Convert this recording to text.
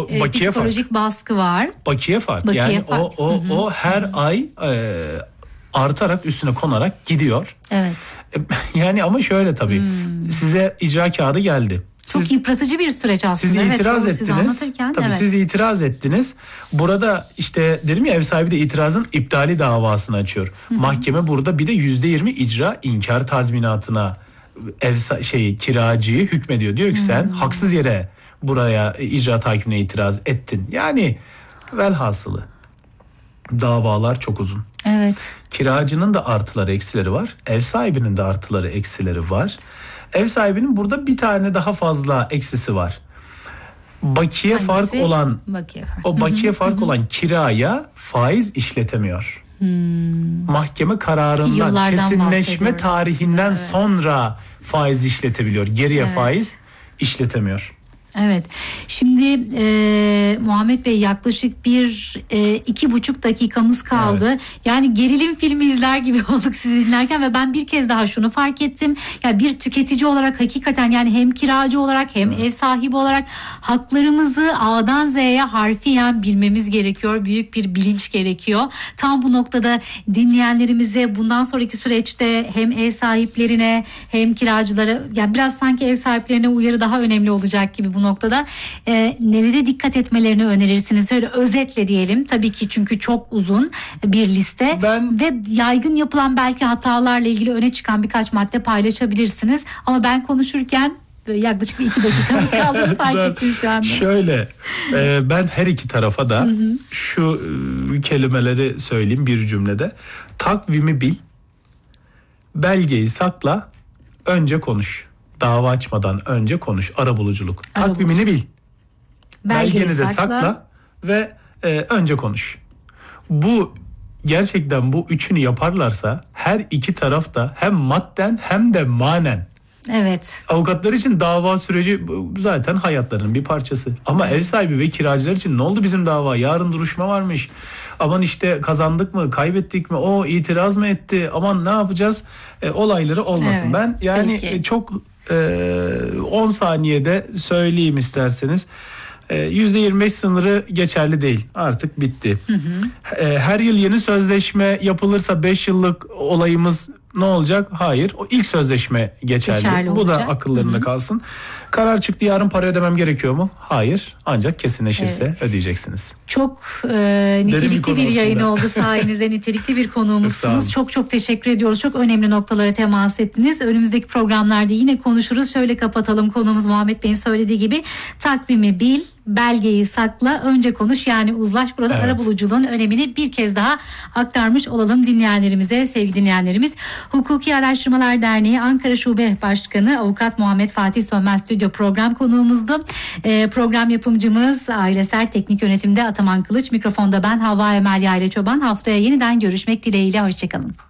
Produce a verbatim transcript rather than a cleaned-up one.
e, bakiye psikolojik fark. baskı var. Bakiye fark. Bakiye yani fark. o o Hı-hı. o her Hı-hı. ay e, artarak üstüne konarak gidiyor. Evet. Yani ama şöyle tabii. Hmm. Size icra kağıdı geldi. Çok siz, yıpratıcı bir süreç aslında. Siz evet, itiraz doğru, ettiniz. Siz tabii evet. siz itiraz ettiniz. Burada işte dedim ya, ev sahibi de itirazın iptali davasını açıyor. Hı-hı. Mahkeme burada bir de yüzde yirmi icra inkar tazminatına ev şey kiracıyı hükmediyor. Diyor ki Hı-hı. sen haksız yere buraya icra tahkimine itiraz ettin. Yani velhasılı davalar çok uzun. Evet. Kiracının da artıları eksileri var. Ev sahibinin de artıları eksileri var. Ev sahibinin burada bir tane daha fazla eksisi var. Bakiye Hangisi? fark olan bakiye fark. o bakiye Hı-hı. fark Hı-hı. olan kiraya faiz işletemiyor. Hmm. Mahkeme kararından kesinleşme tarihinden evet. sonra faiz işletebiliyor. Geriye evet. faiz işletemiyor. Evet. Şimdi e, Muhammed Bey, yaklaşık bir e, iki buçuk dakikamız kaldı. Evet. Yani gerilim filmi izler gibi olduk sizi dinlerken ve ben bir kez daha şunu fark ettim. Yani bir tüketici olarak hakikaten, yani hem kiracı olarak hem evet. ev sahibi olarak haklarımızı A'dan Z'ye harfiyen bilmemiz gerekiyor. Büyük bir bilinç gerekiyor. Tam bu noktada dinleyenlerimize bundan sonraki süreçte hem ev sahiplerine hem kiracılara, yani biraz sanki ev sahiplerine uyarı daha önemli olacak gibi bu noktada e, nelere dikkat etmelerini önerirsiniz? Şöyle özetle diyelim. Tabii ki çünkü çok uzun bir liste ben... ve yaygın yapılan belki hatalarla ilgili öne çıkan birkaç madde paylaşabilirsiniz. Ama ben konuşurken yaklaşık bir iki dakikamız kaldı fark ettim şu anda. Şöyle e, ben her iki tarafa da hı hı. şu e, kelimeleri söyleyeyim bir cümlede. Takvimi bil, belgeyi sakla, önce konuş. Dava açmadan önce konuş. Arabuluculuk. Ara Takvimini bil. Belgeni, Belgeni de sakla, sakla ve e, önce konuş. Bu gerçekten bu üçünü yaparlarsa her iki taraf da hem madden hem de manen. Evet. Avukatlar için dava süreci zaten hayatlarının bir parçası. Ama ev sahibi ve kiracılar için ne oldu bizim dava? Yarın duruşma varmış. Aman işte kazandık mı, kaybettik mi? O itiraz mı etti? Aman ne yapacağız? E, olayları olmasın. Evet, ben yani peki. çok on saniyede söyleyeyim isterseniz. yüzde yirmi beş sınırı geçerli değil. Artık bitti. Hı hı. Her yıl yeni sözleşme yapılırsa beş yıllık olayımız ne olacak? Hayır. O ilk sözleşme geçerli. geçerli Bu da akıllarında Hı-hı. kalsın. Karar çıktı, yarın para ödemem gerekiyor mu? Hayır. Ancak kesinleşirse evet. ödeyeceksiniz. Çok e, nitelikli bir, bir yayın oldu sayenizde. Nitelikli bir konuğumuzsunuz. Çok çok teşekkür ediyoruz. Çok önemli noktalara temas ettiniz. Önümüzdeki programlarda yine konuşuruz. Şöyle kapatalım. Konuğumuz Muhammed Bey'in söylediği gibi takvimi bil, belgeyi sakla, önce konuş, yani uzlaş. Burada evet. arabuluculuğun önemini bir kez daha aktarmış olalım dinleyenlerimize, sevgili dinleyenlerimiz. Hukuki Araştırmalar Derneği Ankara Şube Başkanı Avukat Muhammed Fatih Sönmez stüdyo program konuğumuzdu. Ee, program yapımcımız Ailesel Teknik Yönetimde Ataman Kılıç, mikrofonda ben Havva Emel Yayla Çoban. Haftaya yeniden görüşmek dileğiyle, hoşçakalın.